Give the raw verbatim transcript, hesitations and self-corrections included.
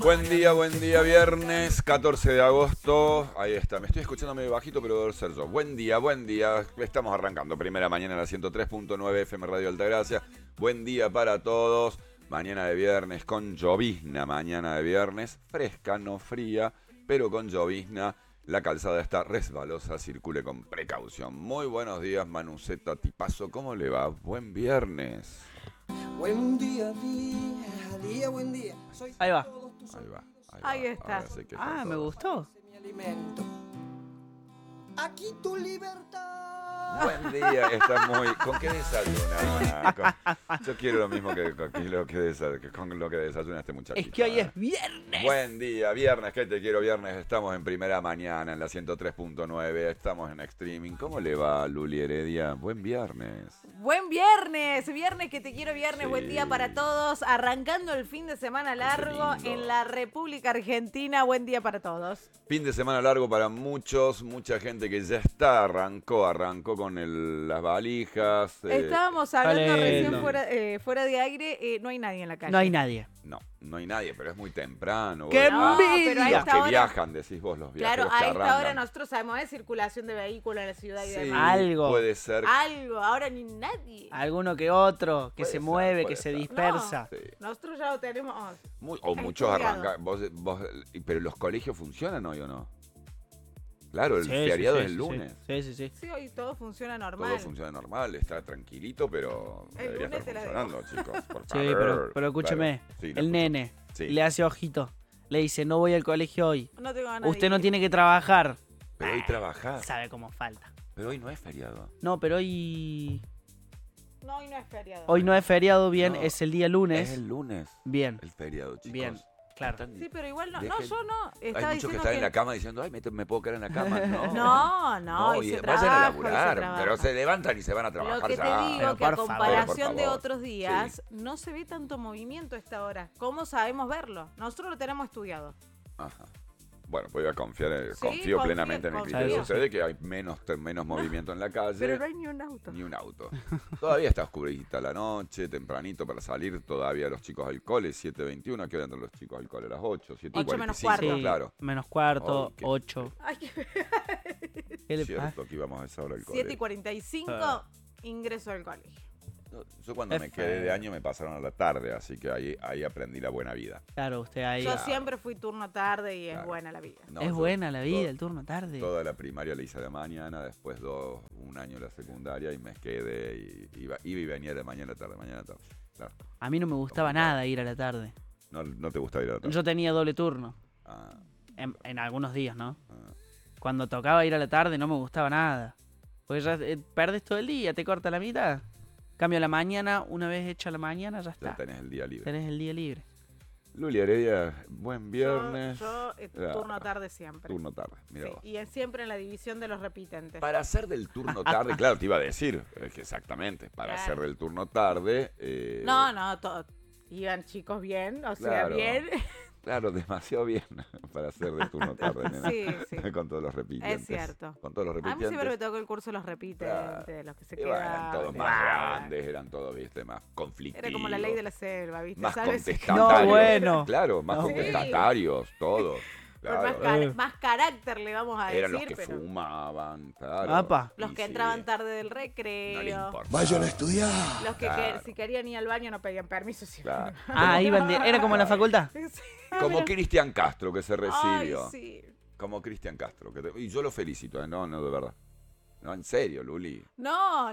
Buen día, buen día, viernes catorce de agosto. Ahí está, me estoy escuchando medio bajito, pero debe ser yo. Buen día, buen día. Estamos arrancando primera mañana en la ciento tres punto nueve F M Radio Altagracia. Buen día para todos. Mañana de viernes con llovizna, mañana de viernes. Fresca, no fría, pero con llovizna. La calzada está resbalosa, circule con precaución. Muy buenos días, Manuceta Tipazo. ¿Cómo le va? Buen viernes. Buen día, día, día, buen día. Soy Ahí va. Ahí va. Ahí, Ahí va. está. Ahora sí que Ah, está me todo. gustó. mi alimento. Aquí tu libertad. Buen día, está muy... ¿Con qué desayuna? Con- Yo quiero lo mismo que con, que lo que desa- que con lo que desayuna este muchachito. Es que hoy ¿eh? es viernes. Buen día, viernes, que te quiero viernes. Estamos en primera mañana en la ciento tres punto nueve. Estamos en streaming. ¿Cómo le va, Luli Heredia? Buen viernes. Buen viernes, viernes que te quiero viernes, Sí. buen día para todos, arrancando el fin de semana largo lindo. en la República Argentina, buen día para todos. Fin de semana largo para muchos, mucha gente que ya está, arrancó, arrancó con el- las valijas. eh, Estábamos hablando Vale, recién no. fuera, eh, fuera de aire, eh, no hay nadie en la calle. No hay nadie. No, no hay nadie, pero es muy temprano. ¡Qué ¿verdad? No, pero a envidia! Los esta que hora, viajan, decís vos, los viajeros claro, a que esta hora arrancan. nosotros sabemos de circulación de vehículos en la ciudad y Sí, demás. Algo. puede ser. Algo, ahora ni nadie. Alguno que otro, que Puede se ser, mueve, puede que se ser. dispersa. Sí. Nosotros ya lo tenemos. Muy- o muchos estudiado. arrancan. Vos, vos- pero los colegios funcionan hoy o no. Claro, el Sí, feriado sí, es sí, el lunes. Sí, sí, sí. Sí, hoy todo funciona normal. Todo funciona normal, está tranquilito, pero El debería lunes estar te la funcionando, chicos. Por Sí, favor. pero, pero escúcheme. Claro. Sí, lo El escucho. nene Sí. le hace ojito. Le dice, no voy al colegio hoy. No tengo ganas de Usted no ir. tiene que trabajar. Pero hoy trabajás. Sabe cómo falta. Pero hoy no es feriado. No, pero hoy... No, hoy no es feriado. Hoy no es feriado, bien. No, es el día lunes. Es el lunes, Bien, el feriado, chicos. bien. Claro. Están- Sí, pero igual no. Dejen- No, yo no. Hay Estaba muchos que diciendo están que... en la cama diciendo, ay, me, me puedo quedar en la cama. No, No, no, hoy y se vayan trabaja, a hoy se laburar, trabaja. pero se levantan y se van a trabajar Lo que ya. te digo Pero que a por favor, comparación por de favor. otros días, no se ve tanto movimiento a esta hora. ¿Cómo sabemos verlo? Nosotros lo tenemos estudiado. Ajá. Bueno, voy a confiar, en- Sí, confío confía- plenamente en el confía. criterio de ustedes, que hay menos, menos movimiento en la calle. Pero no hay ni un auto. Ni un auto. Todavía está oscurita la noche, tempranito para salir. Todavía los chicos al cole, siete veintiuno. ¿A qué hora entran los chicos al cole? A las ocho, siete Ocho menos cuarenta y cinco, cuarto. Sí, claro. menos cuarto, Ay, qué ocho. Ay, qué- ¿Qué le pasa? Cierto que íbamos a esa hora al cole. siete y cuarenta y cinco, Ah. ingreso al colegio. No, Yo cuando Es me quedé de feo. año me pasaron a la tarde, así que ahí, ahí aprendí la buena vida. Claro, usted ahí... Yo siempre fui turno tarde y es Claro. buena la vida. No, es yo buena la vida, to- el turno tarde. Toda la primaria la hice de mañana, después dos, un año la secundaria y me quedé y iba, iba y venía de mañana a tarde, mañana a tarde. Claro. A mí no me gustaba Complicado. nada ir a la tarde. No, no te gusta ir a la tarde. Yo tenía doble turno, Ah, en, en algunos días, ¿no? ah. Cuando tocaba ir a la tarde no me gustaba nada. Porque ya eh, perdes todo el día, te corta la mitad. Cambio la mañana, una vez hecha la mañana, ya Ya está. tenés el día libre. Tenés el día libre. Luli Heredia, buen viernes. Yo, yo, eh, Ah, turno tarde siempre. Turno tarde, mira Sí, vos. y es siempre en la división de los repitentes. Para hacer del turno tarde, claro, te iba a decir, es que exactamente, para Claro. hacer del turno tarde... eh, No, no, to- iban chicos bien, o sea, Claro. bien. Claro, demasiado bien para hacer del turno tarde, nena. Sí, sí. Con todos los repitentes. Es cierto. Con todos los A mí repitentes. siempre me tocó el curso de los repitentes, Claro. los que se Y bueno, quedaban. eran todos y más bueno. grandes, eran todos, viste, más conflictivos. Era como la ley de la selva, ¿viste? Más Sálvese. contestatarios. No, bueno. Claro, más No, contestatarios, todos. Con Claro. más, car- Eh. más carácter le vamos a Eran los decir, que pero fumaban, claro. Apa. los Y que sí, entraban tarde del No les recreo, importaba. Vayan a estudiar. los que, Claro. que si querían ir al baño no pedían permiso. Sí. Claro. Ah, iban de- era como en la facultad. Sí. Como Cristian Castro, que se Ay, recibió. sí. Como Cristian Castro. Que te- Y yo lo felicito, ¿eh? No, no, de verdad. No, en serio, Luli. No,